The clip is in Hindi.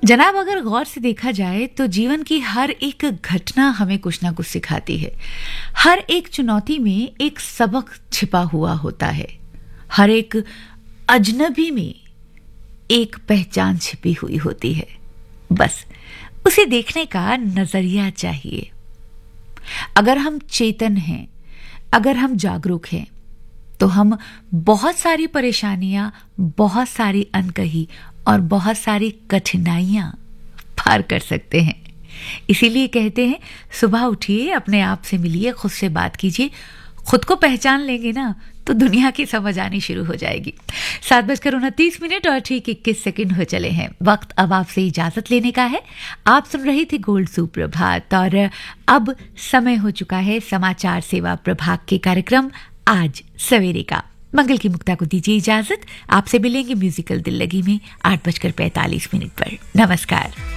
जनाब, अगर गौर से देखा जाए तो जीवन की हर एक घटना हमें कुछ ना कुछ सिखाती है। हर एक चुनौती में एक सबक छिपा हुआ होता है। हर एक अजनबी में एक पहचान छिपी हुई होती है। बस उसे देखने का नजरिया चाहिए। अगर हम चेतन हैं, अगर हम जागरूक हैं, तो हम बहुत सारी परेशानियां, बहुत सारी अनकही और बहुत सारी कठिनाइयां पार कर सकते हैं। इसीलिए कहते हैं, सुबह उठिए, अपने आप से मिलिए, खुद से बात कीजिए। खुद को पहचान लेंगे ना तो दुनिया की समझ आनी शुरू हो जाएगी। 7:29 और ठीक 21 सेकंड हो चले हैं। वक्त अब आपसे इजाजत लेने का है। आप सुन रही थी गोल्ड सुप्रभात और अब समय हो चुका है समाचार सेवा प्रभाग के कार्यक्रम आज सवेरे का। मंगल की मुक्ता को दीजिए इजाजत। आपसे मिलेंगे म्यूजिकल दिल लगी में 8:45 पर। नमस्कार।